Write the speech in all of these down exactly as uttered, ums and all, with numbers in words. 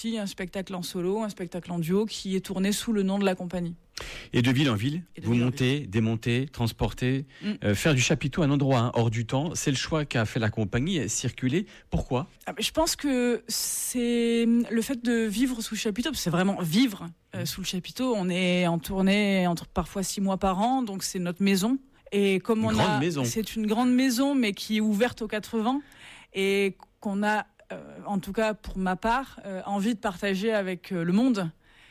Un spectacle en solo, un spectacle en duo qui est tourné sous le nom de la compagnie. Et de ville en ville, de vous ville montez, ville. démontez, transportez, mm. euh, faire du chapiteau un endroit hein, hors du temps, c'est le choix qu'a fait la compagnie, circuler. Pourquoi ? ah, Je pense que c'est le fait de vivre sous le chapiteau, c'est vraiment vivre euh, sous le chapiteau. On est en tournée entre parfois six mois par an, donc c'est notre maison. Et comme une on grande a, maison. C'est une grande maison, mais qui est ouverte aux quatre vents et qu'on a Euh, en tout cas pour ma part, euh, envie de partager avec euh, le monde.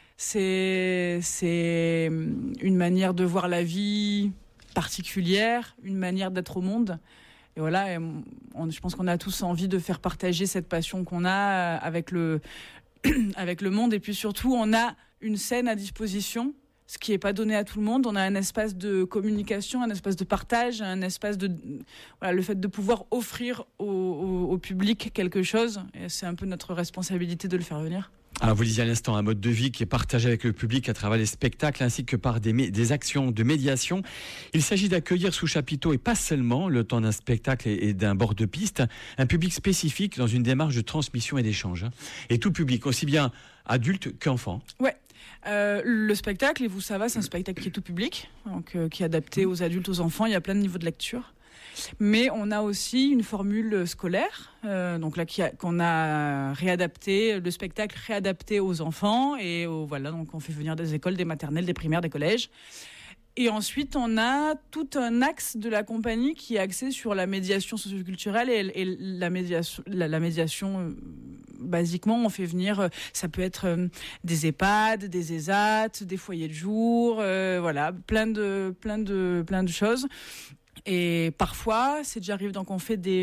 C'est, c'est une manière de voir la vie particulière, une manière d'être au monde. Et voilà, et on, je pense qu'on a tous envie de faire partager cette passion qu'on a avec le, avec le monde. Et puis surtout, on a une scène à disposition, ce qui n'est pas donné à tout le monde. On a un espace de communication, un espace de partage, un espace de... Voilà, le fait de pouvoir offrir au, au, au public quelque chose, et c'est un peu notre responsabilité de le faire venir. Alors vous disiez à l'instant un mode de vie qui est partagé avec le public à travers les spectacles ainsi que par des, mé- des actions de médiation. Il s'agit d'accueillir sous chapiteau et pas seulement le temps d'un spectacle et, et d'un bord de piste, un public spécifique dans une démarche de transmission et d'échange. Et tout public, aussi bien adulte qu'enfant. Ouais. Euh, le spectacle, et vous ça va, c'est un spectacle qui est tout public, donc euh, qui est adapté aux adultes, aux enfants. Il y a plein de niveaux de lecture. Mais on a aussi une formule scolaire, euh, donc là qui a, qu'on a réadapté, le spectacle réadapté aux enfants et aux, voilà, donc on fait venir des écoles, des maternelles, des primaires, des collèges. Et ensuite, on a tout un axe de la compagnie qui est axé sur la médiation socioculturelle et, et la médiation, la, la médiation. Euh, basiquement, on fait venir, euh, ça peut être euh, des EHPAD, des ESAT, des foyers de jour, euh, voilà, plein de, plein de, plein de choses. Et parfois, c'est déjà arrivé, donc on fait des,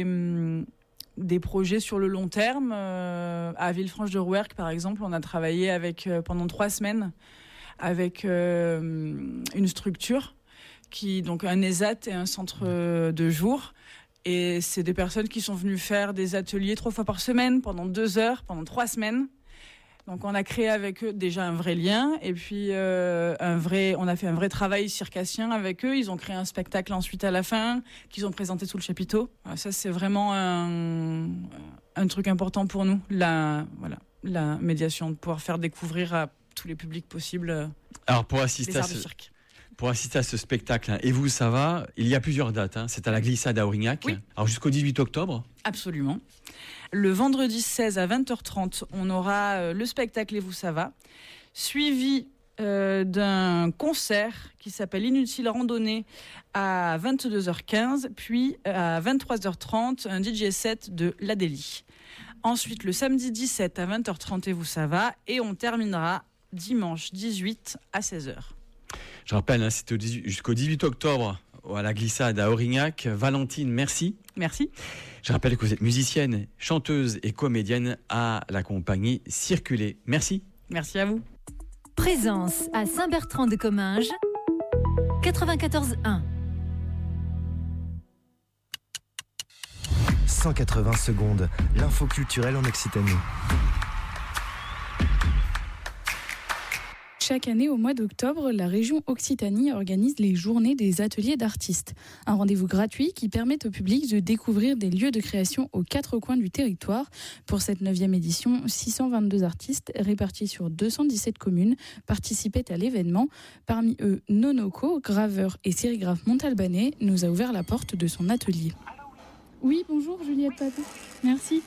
des projets sur le long terme. Euh, à Villefranche-de-Rouergue, par exemple, on a travaillé avec, euh, pendant trois semaines avec euh, une structure, qui, donc un ESAT et un centre de jour. Et c'est des personnes qui sont venues faire des ateliers trois fois par semaine, pendant deux heures, pendant trois semaines. Donc on a créé avec eux déjà un vrai lien et puis euh, un vrai, on a fait un vrai travail circassien avec eux. Ils ont créé un spectacle ensuite à la fin qu'ils ont présenté sous le chapiteau. Voilà, ça c'est vraiment un, un truc important pour nous, la, voilà, la médiation, de pouvoir faire découvrir à tous les publics possibles. Alors pour assister les à arts ce... du cirque. Pour assister à ce spectacle, hein, et vous, ça va, il y a plusieurs dates. Hein, c'est à la Glissade à Aurignac. Oui. Alors jusqu'au dix-huit octobre. Absolument. Le vendredi seize à vingt heures trente, on aura euh, le spectacle Et vous, ça va, suivi euh, d'un concert qui s'appelle Inutile Randonnée à vingt-deux heures quinze, puis à vingt-trois heures trente, un D J set de l'Adélie. Ensuite, le samedi dix-sept à vingt heures trente, Et vous, ça va, et on terminera dimanche dix-huit à seize heures. Je rappelle, hein, c'était au dix-huit, jusqu'au dix-huit octobre à la Glissade à Aurignac. Valentine, merci. Merci. Je rappelle que vous êtes musicienne, chanteuse et comédienne à la compagnie Circuler. Merci. Merci à vous. Présence à Saint-Bertrand-de-Comminges, quatre-vingt-quatorze un. cent quatre-vingts secondes, l'info culturelle en Occitanie. Chaque année, au mois d'octobre, la région Occitanie organise les journées des ateliers d'artistes. Un rendez-vous gratuit qui permet au public de découvrir des lieux de création aux quatre coins du territoire. Pour cette neuvième édition, six cent vingt-deux artistes répartis sur deux cent dix-sept communes participaient à l'événement. Parmi eux, Nonoko, graveur et sérigraphe montalbanais, nous a ouvert la porte de son atelier. Oui, bonjour Juliette Patou. Merci.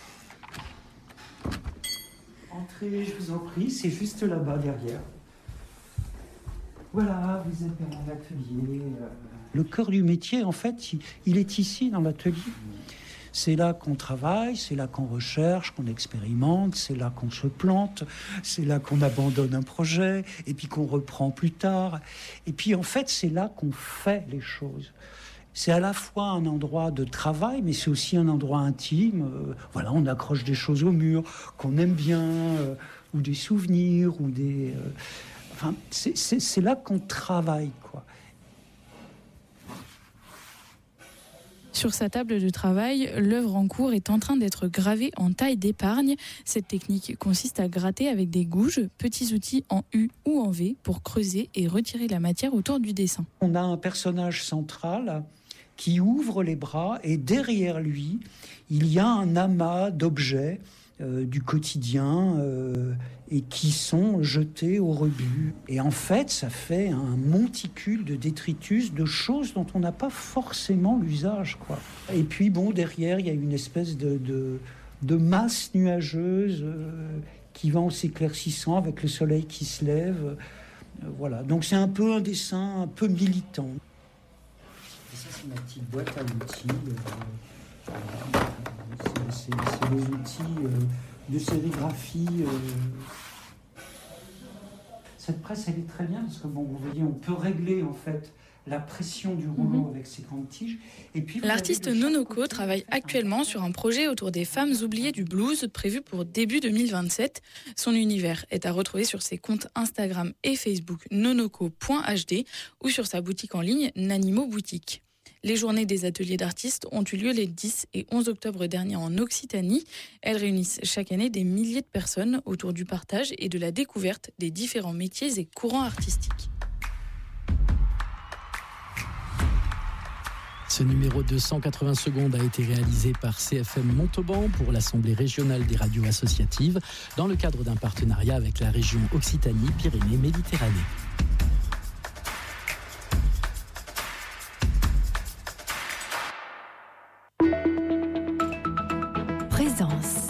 Entrez, je vous en prie, c'est juste là-bas derrière. Voilà, vous êtes dans mon atelier. Le cœur du métier, en fait, il est ici dans l'atelier. C'est là qu'on travaille, c'est là qu'on recherche, qu'on expérimente, c'est là qu'on se plante, c'est là qu'on abandonne un projet, et puis qu'on reprend plus tard. Et puis, en fait, c'est là qu'on fait les choses. C'est à la fois un endroit de travail, mais c'est aussi un endroit intime. Euh, voilà, on accroche des choses au mur qu'on aime bien, euh, ou des souvenirs, ou des... Euh, enfin, c'est, c'est, c'est là qu'on travaille, quoi. Sur sa table de travail, l'œuvre en cours est en train d'être gravée en taille d'épargne. Cette technique consiste à gratter avec des gouges, petits outils en U ou en V, pour creuser et retirer la matière autour du dessin. On a un personnage central qui ouvre les bras et derrière lui, il y a un amas d'objets euh, du quotidien euh, et qui sont jetés au rebut. Et en fait, ça fait un monticule de détritus, de choses dont on n'a pas forcément l'usage, quoi. Et puis, bon, derrière, il y a une espèce de, de, de masse nuageuse euh, qui va en s'éclaircissant avec le soleil qui se lève. Euh, voilà. Donc, c'est un peu un dessin un peu militant. Et ça, c'est ma petite boîte à outils. Euh, euh, c'est, c'est, c'est les outils euh, de sérigraphie. Euh. Cette presse, elle est très bien parce que, bon, vous voyez, on peut régler, en fait, la pression du rouleau mmh. avec ses grandes tiges. Et puis, l'artiste Nonoko travaille actuellement sur un projet autour des femmes oubliées du blues prévu pour début deux mille vingt-sept. Son univers est à retrouver sur ses comptes Instagram et Facebook nonoko point h d ou sur sa boutique en ligne Nanimo Boutique. Les journées des ateliers d'artistes ont eu lieu les dix et onze octobre dernier en Occitanie. Elles réunissent chaque année des milliers de personnes autour du partage et de la découverte des différents métiers et courants artistiques. Ce numéro de cent quatre-vingts secondes a été réalisé par C F M Montauban pour l'Assemblée régionale des radios associatives dans le cadre d'un partenariat avec la région Occitanie-Pyrénées-Méditerranée. Présence.